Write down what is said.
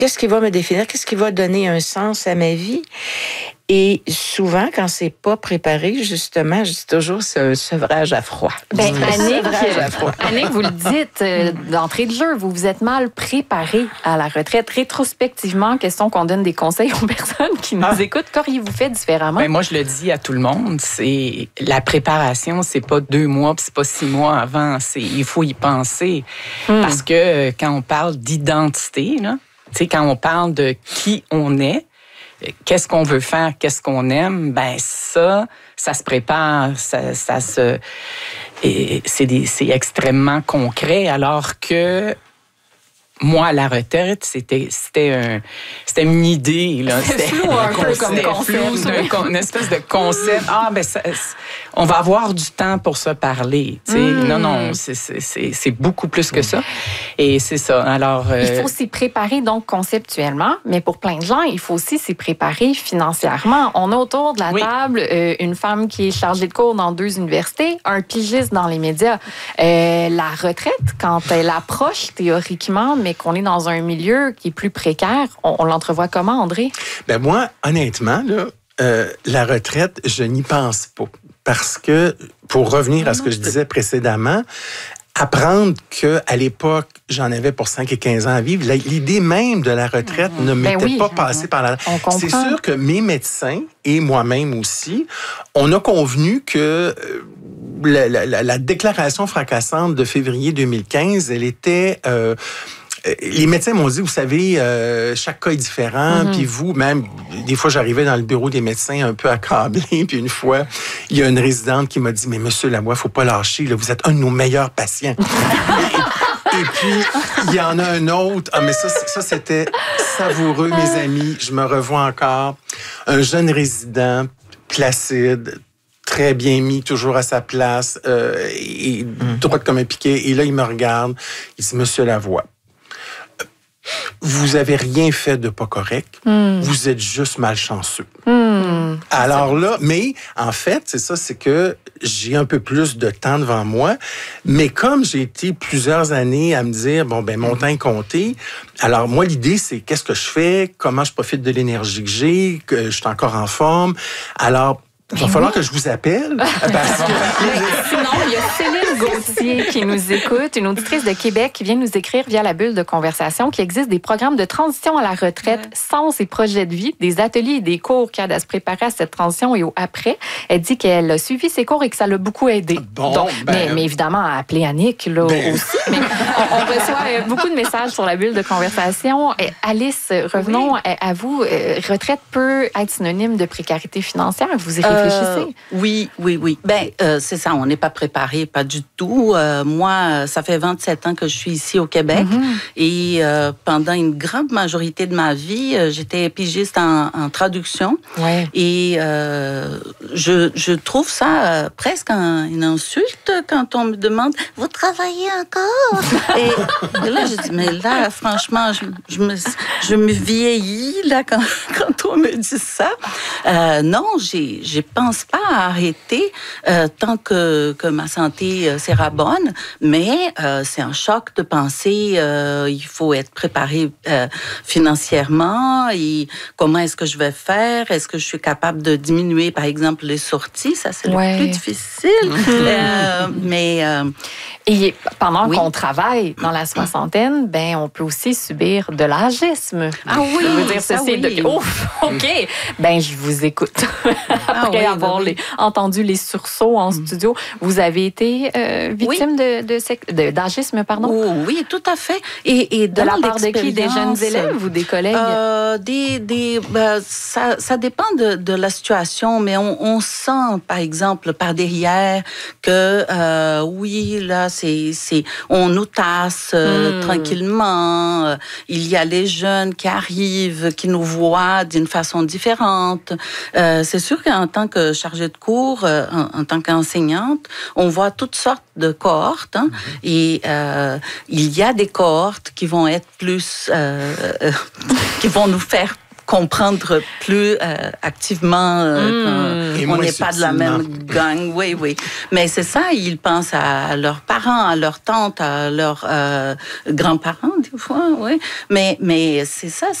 qu'est-ce qui va me définir? Qu'est-ce qui va donner un sens à ma vie? Et souvent, quand c'est pas préparé, justement, je dis toujours, c'est un sevrage à froid. Annick, vous le dites d'entrée de jeu, vous vous êtes mal préparé à la retraite. Rétrospectivement, question qu'on donne des conseils aux personnes qui nous écoutent. Qu'auriez-vous fait différemment? Ben moi, je le dis à tout le monde, c'est la préparation, c'est pas 2 mois, puis c'est pas 6 mois avant. Il faut y penser. Parce que quand on parle d'identité, là, quand on parle de qui on est, qu'est-ce qu'on veut faire, qu'est-ce qu'on aime, ben ça se prépare, c'est extrêmement concret, alors que moi, à la retraite, c'était une idée. Là. C'était flou un peu comme concept. Une espèce de concept. On va avoir du temps pour se parler. Non, c'est beaucoup plus que ça. Et c'est ça. Alors, il faut s'y préparer donc conceptuellement, mais pour plein de gens, il faut aussi s'y préparer financièrement. On a autour de la table une femme qui est chargée de cours dans 2 universités, un pigiste dans les médias. La retraite, quand elle approche théoriquement, mais qu'on est dans un milieu qui est plus précaire, on l'entrevoit comment, André? Ben moi, honnêtement, là, la retraite, je n'y pense pas. Parce que, pour revenir à ce que je disais précédemment, apprendre qu'à l'époque, j'en avais pour 5 et 15 ans à vivre, l'idée même de la retraite ne m'était pas passée par la... C'est sûr que mes médecins et moi-même aussi, on a convenu que la déclaration fracassante de février 2015, elle était... les médecins m'ont dit, vous savez, chaque cas est différent, puis vous, même, des fois, j'arrivais dans le bureau des médecins un peu accablé, puis une fois, il y a une résidente qui m'a dit, mais monsieur Lavoie, faut pas lâcher, là, vous êtes un de nos meilleurs patients. Et puis, il y en a un autre, mais ça c'était savoureux, mes amis, je me revois encore, un jeune résident, placide, très bien mis, toujours à sa place, et droit comme un piquet, et là, il me regarde, il dit, monsieur Lavoie, vous avez rien fait de pas correct. Vous êtes juste malchanceux. Alors là, mais en fait, c'est ça, c'est que j'ai un peu plus de temps devant moi. Mais comme j'ai été plusieurs années à me dire, bon, ben mon temps est compté. Alors moi, l'idée, c'est qu'est-ce que je fais? Comment je profite de l'énergie que j'ai? Que je suis encore en forme? Alors, il va falloir que je vous appelle. Parce que... Sinon, il y a Céline Gauthier qui nous écoute, une auditrice de Québec qui vient nous écrire via la bulle de conversation qu'il existe des programmes de transition à la retraite sans ses projets de vie, des ateliers et des cours qui aident à se préparer à cette transition et au après. Elle dit qu'elle a suivi ses cours et que ça l'a beaucoup aidé. Bon, donc, mais évidemment, à appeler Annick là, aussi. Mais on reçoit beaucoup de messages sur la bulle de conversation. Alice, revenons à vous. Retraite peut être synonyme de précarité financière. Vous y réfléchissez? Oui. C'est ça, on n'est pas préparé, pas du tout. Moi, ça fait 27 ans que je suis ici au Québec et pendant une grande majorité de ma vie, j'étais pigiste en traduction. Ouais. Et je trouve ça presque une insulte quand on me demande « Vous travaillez encore? » Et là, je dis « Mais là, franchement, je me vieillis là, quand on me dit ça. » Non, je pense pas à arrêter tant que ma santé sera bonne, mais c'est un choc de penser il faut être préparé financièrement et comment est-ce que je vais faire? Est-ce que je suis capable de diminuer, par exemple, les sorties? Ça, c'est le plus difficile. Et pendant qu'on travaille dans la soixantaine, ben on peut aussi subir de l'agisme. Ah oui, je veux dire ceci. Ouf, ok. Ben je vous écoute. Après avoir entendu les sursauts en studio, vous avez été victime d'agisme, pardon. Oh, oui, tout à fait. Et de la part de qui? Des jeunes élèves ou des collègues? Ça dépend de la situation, mais on sent, par exemple, par derrière que oui, là, on nous tasse tranquillement. Il y a les jeunes qui arrivent, qui nous voient d'une façon différente. C'est sûr qu'en tant que chargée de cours, en tant qu'enseignante, on voit toutes sortes de cohortes. Hein, et il y a des cohortes qui vont être plus... qui vont nous faire comprendre plus activement qu'on n'est pas de la même gang. Oui, oui. Mais c'est ça, ils pensent à leurs parents, à leurs tantes, à leurs grands-parents, des fois, oui. Mais c'est ça,